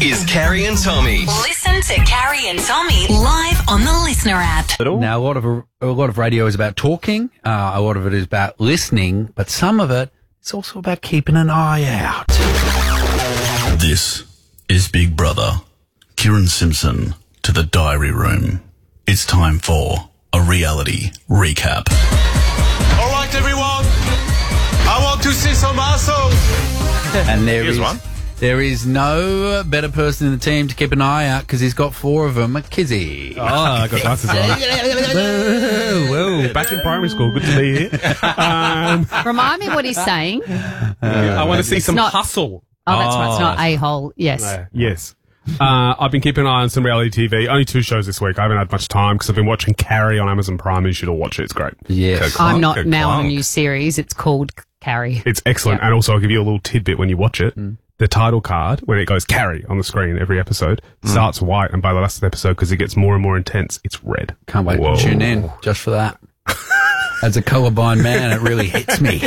is Carrie and Tommy. Listen to Carrie and Tommy live on the Listener app. Now, a lot of radio is about talking. A lot of it is about listening, but some of it is also about keeping an eye out. This is Big Brother. Kieran Simpson to the diary room. It's time for a reality recap. All right, everyone. I want to see some assholes. And Here's one. there is no better person in the team to keep an eye out because he's got 4 of them. Kizzy. Oh, I got glasses on. Whoa, back in primary school. Good to be here. Remind me what he's saying. I want to see some not- hustle. Oh, that's right. It's not a-hole. Yes. Yes. I've been keeping an eye on some reality TV. Only 2 shows this week. I haven't had much time because I've been watching Carrie on Amazon Prime. You should all watch it. It's great. Yes. I'm not Good now on a clunk. new series. It's called Carrie. It's excellent. And also, I'll give you a little tidbit when you watch it. The title card, when it goes Carrie on the screen every episode, starts white, and by the last episode, because it gets more and more intense, it's red. Can't wait Whoa. to tune in just for that. As a colourblind man, it really hits me.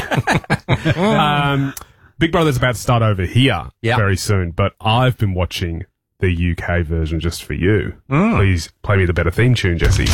Big Brother's about to start over here Yep. very soon, but I've been watching the UK version just for you. Please play me the better theme tune, Jesse.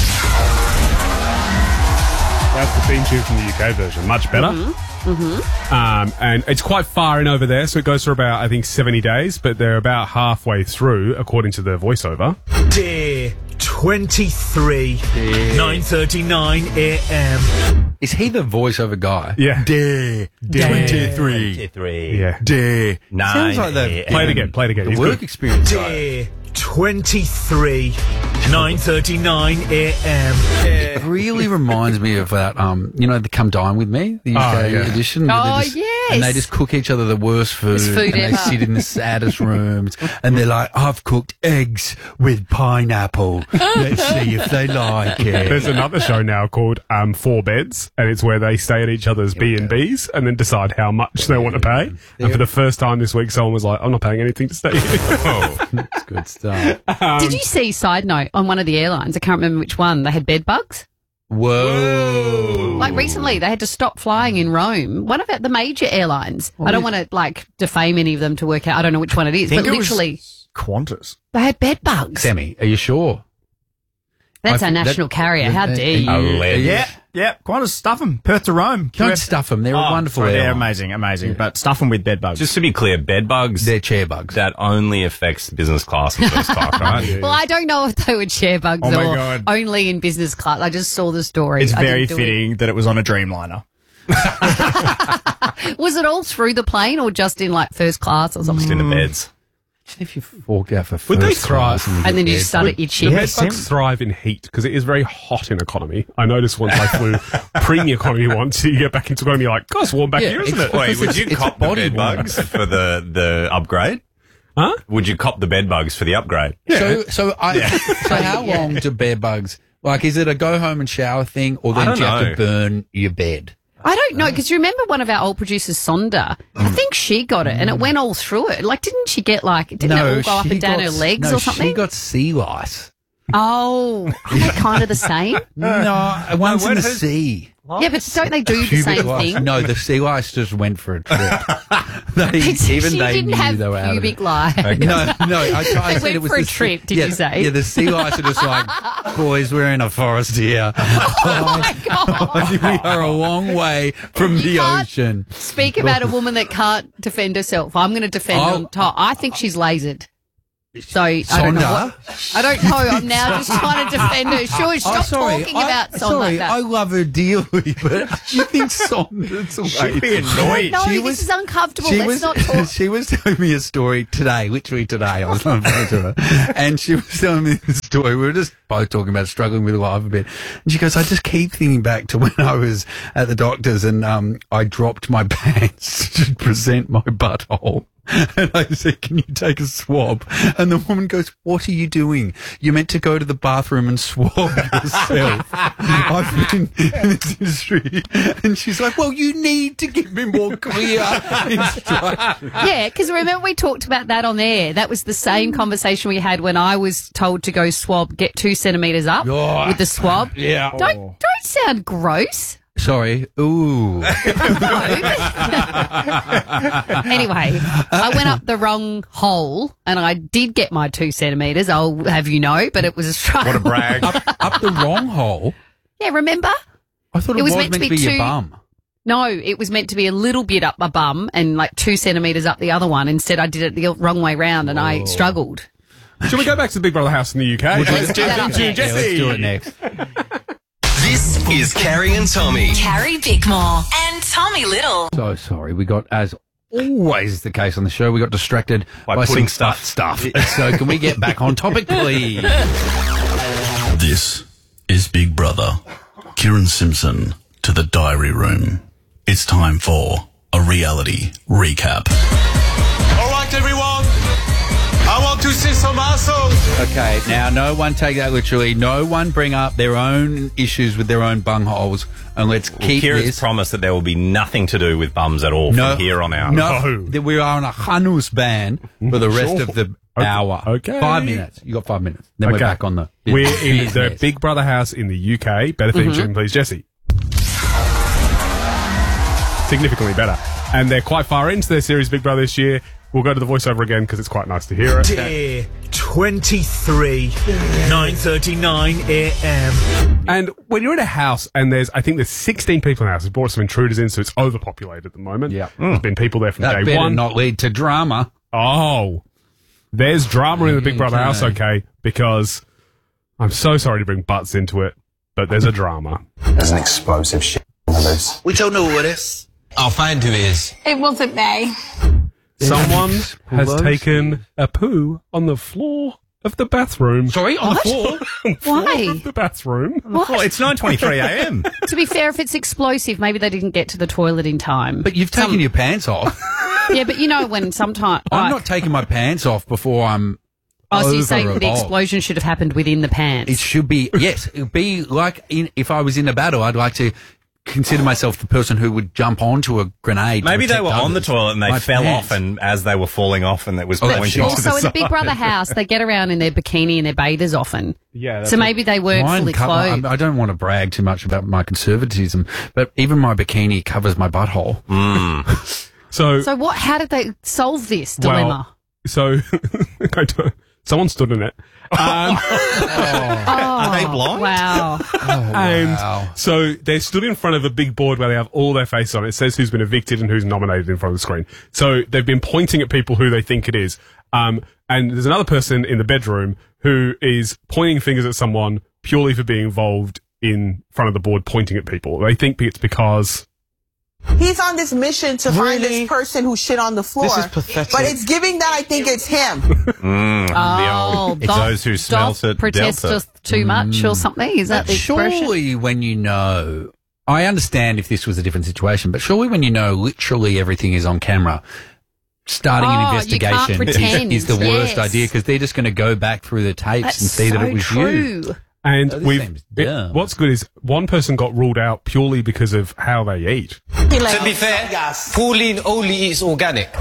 That's the theme tune from the UK version. Much better. And it's quite far in over there, so it goes for about, I think, 70 days, but they're about halfway through, according to the voiceover. Dear 23, 9:39 a.m. Is he the voiceover guy? Yeah. Dare 23. Yeah. Dare. Nine. Sounds like the Play it again. the He's work good. experience guy. Dear 23, 9:39 a.m. It really reminds me of that, the Come Dine With Me, the UK yeah. edition. where Oh, they just- yes. And they just cook each other the worst food. food and they ever. sit in the saddest rooms. And they're like, I've cooked eggs with pineapple. Let's see if they like it. There's another show now called 4 Beds, and it's where they stay at each other's B&Bs and then decide how much they want to pay. And for the first time this week, someone was like, I'm not paying anything to stay here. That's good stuff. Did you see, side note, on one of the airlines, I can't remember which one, they had bed bugs? Whoa. Like recently, they had to stop flying in Rome. One of the major airlines. I don't want to defame any of them to work out. I don't know which one it is, but literally Qantas. they had bed bugs. Sammy, are you sure? That's I our think national carrier. How dare you? Yeah, Qantas stuff them. Perth to Rome. Don't stuff them. They're a wonderful They're airline. amazing. But stuff them with bed bugs. Just to be clear, bed bugs, They're chair bugs. that only affects business class and first class, right? Well, I don't know if they were chair bugs Oh my or God. only in business class. I just saw the story. It's I very didn't do it. fitting that it was on a Dreamliner. Was it all through the plane or just in first class or something? Just in the beds. If you walked out for Would they first class thrive? And then you just started itching. Bed bugs thrive in heat because it is very hot in economy. I noticed once I flew premium economy once, you get back into economy, you're like, God, it's warm back here, isn't it? Wait, would you It's a cop the body bed warmer. bugs for the upgrade? Huh? Would you cop the bed bugs for the upgrade? So how long do bed bugs, is it a go home and shower thing or then I do you don't have to know. burn your bed? I don't know, because you remember one of our old producers, Sonda, I think she got it and it went all through it. Didn't she get didn't it all go up and down her legs or something? She got sea lice. Oh, are they kind of the same? No, one's in the sea. Yeah, but don't they do the Pubic same lice. thing? No, the sea lice just went for a trip. She they didn't knew have they were out of pubic it. lice. No, I said went it was for a the trip, did you say? Yeah, the sea lice are just like, boys, we're in a forest here. Oh my God. We are a long way from the can't- ocean. Speak about a woman that can't defend herself. I'm going to defend Oh. on top. I think she's lasered. So I don't know. Sonda? I don't know. I'm now just trying to defend her. Sure, stop talking about Son like that. I love her dearly, but you think Sonda's annoyed. No, this is uncomfortable. Let's not talk. She was telling me a story today, literally today. I was on the phone to her, and she was telling me this story. We were just both talking about struggling with life a bit. And she goes, I just keep thinking back to when I was at the doctor's and I dropped my pants to present my butthole. And I said, can you take a swab? And the woman goes, what are you doing? You're meant to go to the bathroom and swab yourself. I've been in this industry. And she's like, well, you need to give me more clear instructions. Yeah, because remember we talked about that on air. That was the same conversation we had when I was told to go swab, get 2 centimetres up Oh, with the swab. yeah. Don't sound gross. Sorry. Ooh. Anyway, I went up the wrong hole and I did get my 2 centimetres, I'll have you know, but it was a struggle. What a brag. Up the wrong hole? Yeah, remember? I thought it was meant to be your bum. No, it was meant to be a little bit up my bum and like 2 centimetres up the other one. Instead, I did it the wrong way round and I struggled. Shall we go back to the Big Brother house in the UK? Let's do that up next. Yeah, let's do it next. This is Carrie and Tommy. Carrie Bickmore and Tommy Little. So sorry. We got, as always the case on the show, we got distracted By by putting some stuff. So can we get back on topic, please? This is Big Brother. Kieran Simpson to the diary room. It's time for a reality recap. All right, everyone. I want to see some assholes. Okay, now no one take that literally. No one bring up their own issues with their own bungholes, and let's keep Kira's this. promised that there will be nothing to do with bums at all from here on out. No, that we are on a Hanus ban for the rest of the hour. Okay. 5 minutes. You got 5 minutes. Then we're back on the. We're in the business. Big Brother house in the UK. Better theme tune, please, Jesse. Significantly better. And they're quite far into their series Big Brother this year. We'll go to the voiceover again because it's quite nice to hear it. Dear 23, 9:39 a.m. And when you're in a house and there's 16 people in the house, we've brought some intruders in, so it's overpopulated at the moment. Yeah. There's been people there from That day better one. not lead to drama. Oh, there's drama in the Big Brother house, okay, because I'm so sorry to bring butts into it, but there's a drama. There's an explosive shit on the loose. We don't know who it is. I'll find who is. It wasn't me. Someone has taken a poo on the floor of the bathroom. Sorry, on the floor? Why? Of the bathroom. Well, it's 9:23 a.m. To be fair, if it's explosive, maybe they didn't get to the toilet in time. But you've taken your pants off. Yeah, but you know when sometimes... I'm not taking my pants off before I'm Oh, so you're saying the over-evolved. explosion should have happened within the pants? It should be, yes. It would be like if I was in a battle, I'd like to consider myself the person who would jump onto a grenade. Maybe they protect were on the others. toill and they My fell pants. off, and as they were falling off, and it was that's pointing sure. to the Also, in the side. Big Brother house, they get around in their bikini and their bathers often. Yeah. So maybe they weren't fully clothed. I don't want to brag too much about my conservatism, but even my bikini covers my butthole. So So what? How did they solve this dilemma? Someone stood in it. Oh, Are they blind? wow. And so they stood in front of a big board where they have all their faces on it. It says who's been evicted and who's nominated in front of the screen. So they've been pointing at people who they think it is. And there's another person in the bedroom who is pointing fingers at someone purely for being involved in front of the board pointing at people. They think it's because... He's on this mission to find this person who shit on the floor. This is pathetic. But it's giving that I think it's him. Oh, It's those who smelt it, protest dealt it. just too much or something. Is that the expression? Surely when you know, I understand if this was a different situation, but surely when you know literally everything is on camera, starting an You can't investigation pretend. is the worst Yes. idea because they're just going to go back through the tapes That's and see that so it was true. you. And Oh, this seems dumb. what's good is one person got ruled out purely because of how they eat. To be fair, Pauline only eats organic.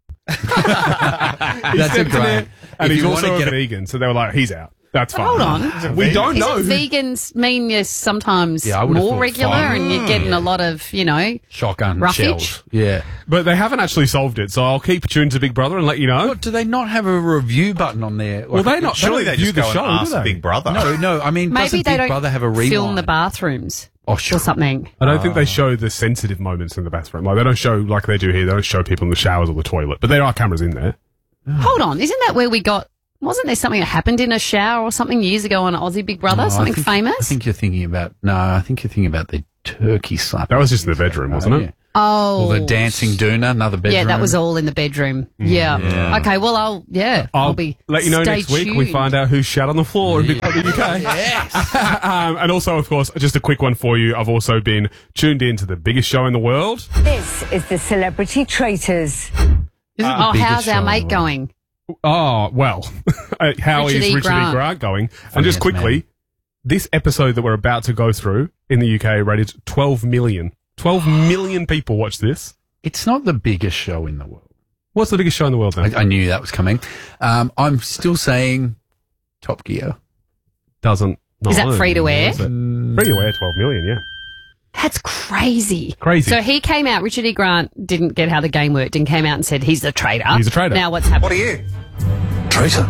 That's a great. And if he's you also want to a get vegan, so they were like, he's out. That's fine. Hold on. We don't know. Isn't vegans mean you're sometimes Yeah, I would've more thought regular fine. and you're getting a lot of, shotgun roughage? shells. Yeah. But they haven't actually solved it, so I'll keep tuned to Big Brother and let you know. What, do they not have a review button on there? Well, they not Surely they view just the go and show, ask do they? Big Brother. No. I mean, Maybe doesn't they Big don't Brother have a rewind? film the bathrooms Oh, sure. or something. I don't think they show the sensitive moments in the bathroom. Like they don't show like they do here. They don't show people in the showers or the toilet, but there are cameras in there. Hold on. Isn't that where we got... Wasn't there something that happened in a shower or something years ago on Aussie Big Brother? No, something I think famous? you're thinking about... No, I think you're thinking about the turkey slap. That was just in the bedroom, wasn't it? Oh. Or the dancing doona, another bedroom. Yeah, that was all in the bedroom. Yeah. Okay, well, I'll be... let you know stay next week. We tuned. find out who shat on the floor in Big Brother UK. And also, of course, just a quick one for you. I've also been tuned in to the biggest show in the world. This is the Celebrity Traitors. Oh, how's our mate going? Oh, well, how Richard is E. Richard E. Grant. Grant going? And Funniest just quickly, man. this episode that we're about to go through in the UK rated 12 million. 12 million people watch this. It's not the biggest show in the world. What's the biggest show in the world then? I knew that was coming. I'm still saying Top Gear. Doesn't. Is that know, free to air? is it? Free to air, 12 million, yeah. That's crazy. Crazy. So he came out, Richard E. Grant didn't get how the game worked and came out and said he's a traitor. He's a traitor. Now what's happening? What are you? Traitor.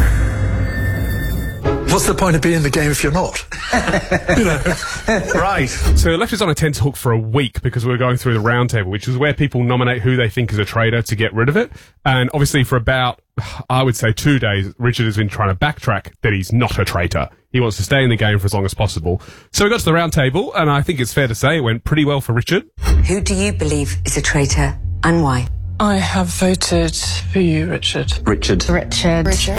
What's the point of being in the game if you're not? Right. So left us on a tense hook for a week because we were going through the roundtable, which is where people nominate who they think is a traitor to get rid of it. And obviously for about, I would say 2 days, Richard has been trying to backtrack that he's not a traitor. He wants to stay in the game for as long as possible. So we got to the roundtable, and I think it's fair to say it went pretty well for Richard. Who do you believe is a traitor and why? I have voted for you, Richard. Richard. Richard. Richard.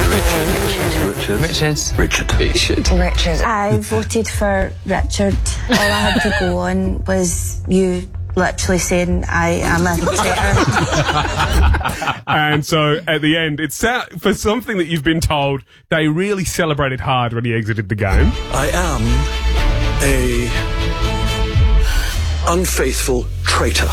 Richard. I voted for Richard. All I had to go on was you literally saying I am a traitor. And so at the end, it's for something that you've been told, they really celebrated hard when he exited the game. I am a unfaithful traitor.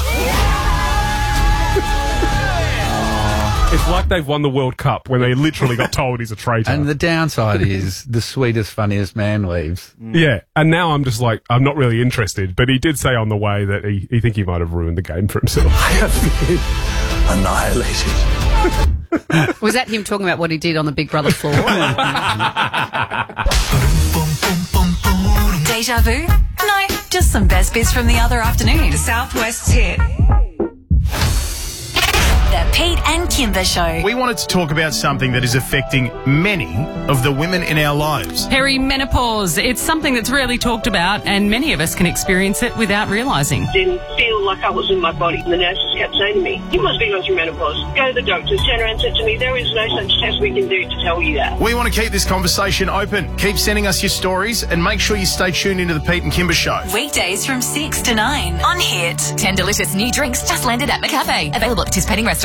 It's like they've won the World Cup when they literally got told he's a traitor. And the downside is the sweetest, funniest man leaves. Yeah, and now I'm just like, I'm not really interested, but he did say on the way that he think he might have ruined the game for himself. I have been annihilated. Was that him talking about what he did on the Big Brother floor? Deja vu? No, just some best bits from the other afternoon. Southwest's hit. The Pete and Kimber Show. We wanted to talk about something that is affecting many of the women in our lives. Perimenopause. It's something that's rarely talked about, and many of us can experience it without realising. Didn't feel like I was in my body. The nurses kept saying to me, you must be going through menopause. Go to the doctors. Turned around and said to me, there is no such test we can do to tell you that. We want to keep this conversation open. Keep sending us your stories and make sure you stay tuned into the Pete and Kimber Show. Weekdays from 6 to 9 on Hit. 10 delicious new drinks just landed at McCafe. Available at participating restaurants.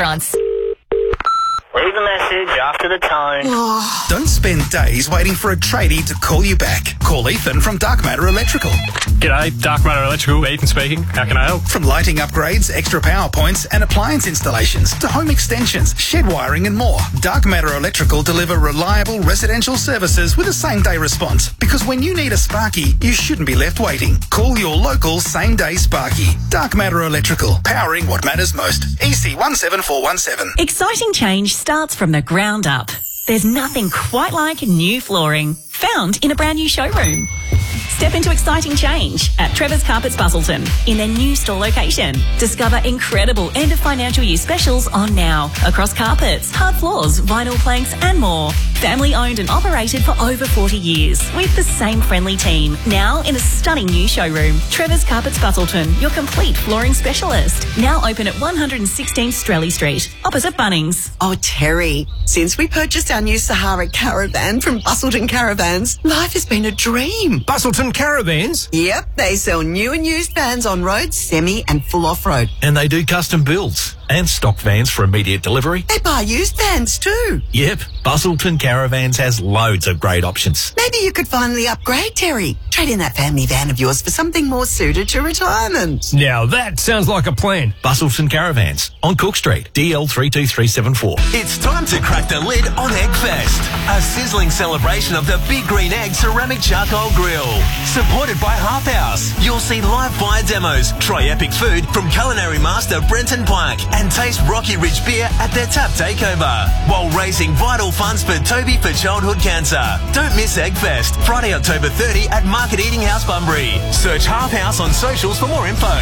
Leave a message after the tone. Don't spend days waiting for a tradie to call you back. Call Ethan from Dark Matter Electrical. G'day, Dark Matter Electrical, Ethan speaking. How can I help? From lighting upgrades, extra power points and appliance installations to home extensions, shed wiring and more, Dark Matter Electrical deliver reliable residential services with a same-day response. Because when you need a Sparky, you shouldn't be left waiting. Call your local same-day Sparky. Dark Matter Electrical, powering what matters most. EC 17417. Exciting change starts from the ground up. There's nothing quite like new flooring found in a brand new showroom. Step into exciting change at Trevor's Carpets Busselton in their new store location. Discover incredible end of financial year specials on now across carpets, hard floors, vinyl planks and more. Family owned and operated for over 40 years with the same friendly team. Now in a stunning new showroom. Trevor's Carpets Busselton, your complete flooring specialist. Now open at 116 Strelly Street, opposite Bunnings. Oh, Terry, since we purchased our new Sahara Caravan from Busselton Caravans, life has been a dream. Busselton Caravans? Yep, they sell new and used vans on road, semi and full off-road. And they do custom builds and stock vans for immediate delivery. They buy used vans too. Yep, Busselton Caravans has loads of great options. Maybe you could finally upgrade, Terry. Trade in that family van of yours for something more suited to retirement. Now that sounds like a plan. Busselton Caravans on Cook Street, DL 32374. It's time to crack the lid on Eggfest, a sizzling celebration of the Big Green Egg Ceramic Charcoal Grill. Supported by Half House, you'll see live fire demos, try epic food from culinary master Brenton Pike, and taste Rocky Ridge beer at their tap takeover, while raising vital funds for Toby for childhood cancer. Don't miss Eggfest, Friday, October 30 at Market Eating House, Bunbury. Search Half House on socials for more info.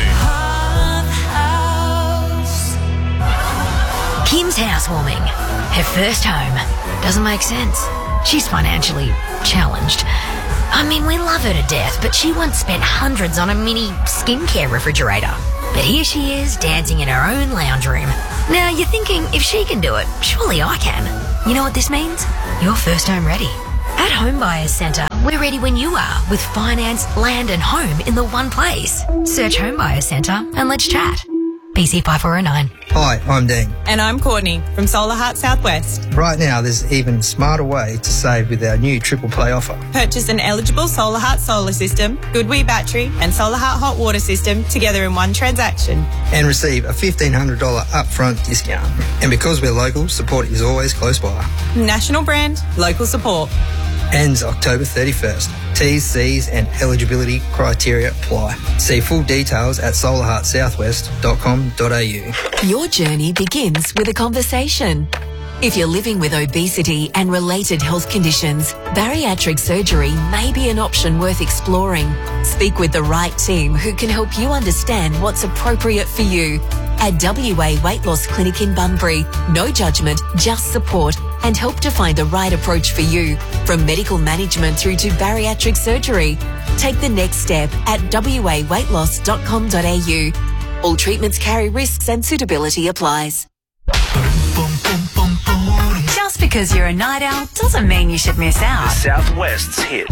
Kim's housewarming. Her first home. Doesn't make sense. She's financially challenged. I mean, we love her to death, but she once spent hundreds on a mini skincare refrigerator. But here she is, dancing in her own lounge room. Now, you're thinking, if she can do it, surely I can. You know what this means? You're first home ready. At Home Buyers Centre, we're ready when you are, with finance, land and home in the one place. Search Home Buyers Centre and let's chat. PC 5409. Hi, I'm Dean. And I'm Courtney from Solar Heart Southwest. Right now, there's an even smarter way to save with our new Triple Play offer. Purchase an eligible Solar Heart solar system, GoodWe battery and Solar Heart hot water system together in one transaction. And receive a $1,500 upfront discount. And because we're local, support is always close by. National brand, local support. Ends October 31st. T's, C's and eligibility criteria apply. See full details at solarheartsouthwest.com.au. Your journey begins with a conversation. If you're living with obesity and related health conditions, bariatric surgery may be an option worth exploring. Speak with the right team who can help you understand what's appropriate for you. At WA Weight Loss Clinic in Bunbury, no judgment, just support and help to find the right approach for you. From medical management through to bariatric surgery. Take the next step at waweightloss.com.au. All treatments carry risks and suitability applies. Just because you're a night owl doesn't mean you should miss out. Southwest's hit.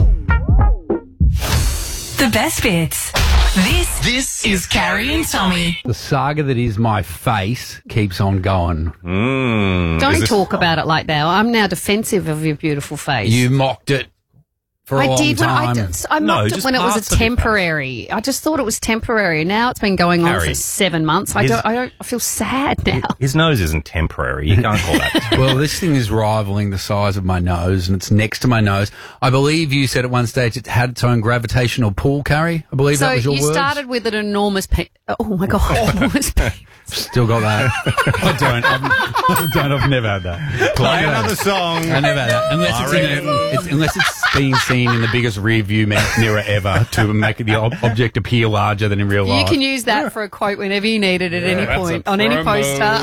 The best bits. This is Carrie and Tommy. The saga that is my face keeps on going. Don't talk about it like that. I'm now defensive of your beautiful face. You mocked it for a long time. I mocked it when it was a temporary. I just thought it was temporary. Now it's been going on for 7 months. I feel sad now. His nose isn't temporary. You can't call that. Well, this thing is rivaling the size of my nose, and it's next to my nose. I believe you said at one stage it had its own gravitational pull, Carrie. I believe that was your words. So you started with an enormous oh my God, enormous Still got that. I don't. I've never had that. Play another song. I never had that. Unless it's been seen in the biggest rear view mirror ever to make the object appear larger than in real life. You can use that for a quote whenever you need it at any point on any poster.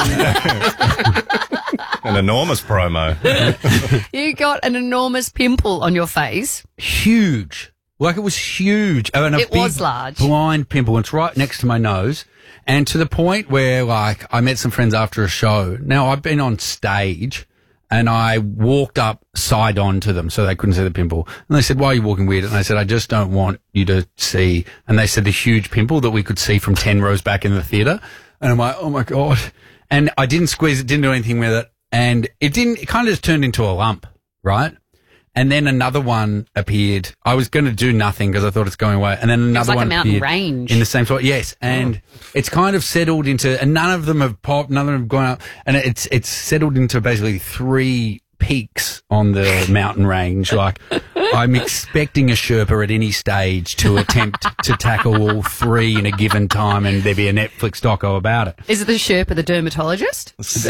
An enormous promo. You got an enormous pimple on your face. Huge. Like it was huge. It was large. Blind pimple. It's right next to my nose. And to the point where, like, I met some friends after a show. Now, I've been on stage and I walked up side on to them so they couldn't see the pimple. And they said, why are you walking weird? And I said, I just don't want you to see. And they said the huge pimple that we could see from 10 rows back in the theatre. And I'm like, oh my God. And I didn't squeeze it, didn't do anything with it. And it kind of just turned into a lump, right? And then another one appeared. I was going to do nothing because I thought it's going away. And then another one appeared. It's like a mountain range. In the same spot. Yes. And it's kind of settled into, and none of them have popped, none of them have gone up. And it's settled into basically 3 peaks on the mountain range. Like, I'm expecting a Sherpa at any stage to attempt to tackle all 3 in a given time, and there'd be a Netflix doco about it. Is it the Sherpa, the dermatologist?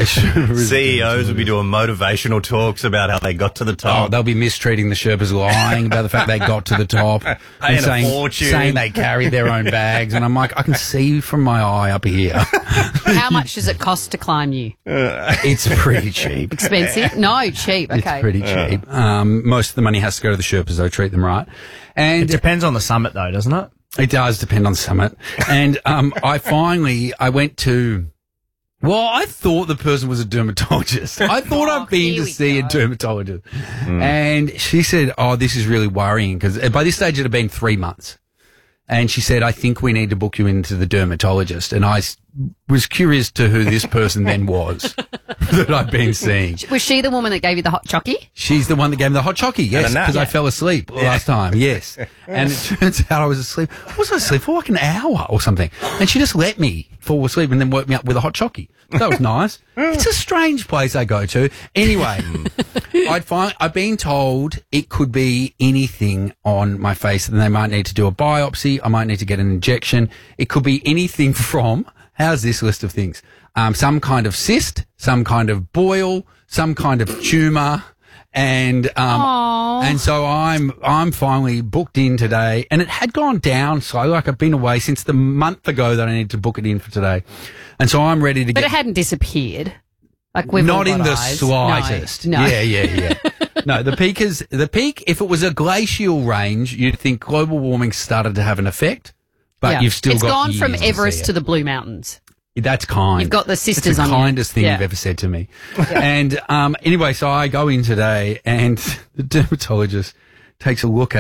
CEOs would be doing motivational talks about how they got to the top. Oh, they'll be mistreating the Sherpas, lying about the fact they got to the top, and saying they carried their own bags. And I'm like, I can see from my eye up here. How much does it cost to climb you? It's pretty cheap. Expensive? No, cheap. Okay. It's pretty cheap. Most of the money has to go to the Sherpas, though, treat them right. And it depends on the summit, though, doesn't it? It does depend on the summit. And I went to... Well, I thought the person was a dermatologist. I thought I'd been to see a dermatologist. And she said, this is really worrying, because by this stage it had been 3 months. And she said, I think we need to book you into the dermatologist. And I was curious to who this person then was that I'd been seeing. Was she the woman that gave you the hot chockey? She's the one that gave me the hot chockey, yes, because I fell asleep last time, yes. And it turns out I was asleep. I was asleep for like an hour or something. And she just let me fall asleep and then woke me up with a hot chockey. That was nice. It's a strange place I go to. Anyway, I've been told it could be anything on my face, and they might need to do a biopsy. I might need to get an injection. It could be anything from, how's this list of things? Some kind of cyst, some kind of boil, some kind of tumour. And so I'm finally booked in today, and it had gone down slowly. Like I've been away since the month ago that I needed to book it in for today. And so I'm ready to But it hadn't disappeared. Like we've not in the eyes. slightest. No. Yeah. No, the peak, if it was a glacial range, you'd think global warming started to have an effect, but you've still got It's gone from Everest to the Blue Mountains. That's kind. You've got the sisters on you. It's the kindest thing you've ever said to me. And anyway, so I go in today, and the dermatologist takes a look at